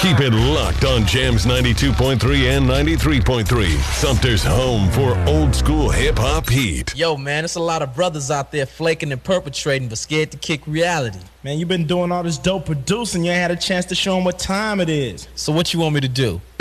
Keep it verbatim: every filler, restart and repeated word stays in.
Keep it locked on Jams ninety-two point three and ninety-three point three. Sumter's home for old school hip hop heat. Yo, man, there's a lot of brothers out there flaking and perpetrating but scared to kick reality. Man, you've been doing all this dope producing. You ain't had a chance to show them what time it is. So what you want me to do?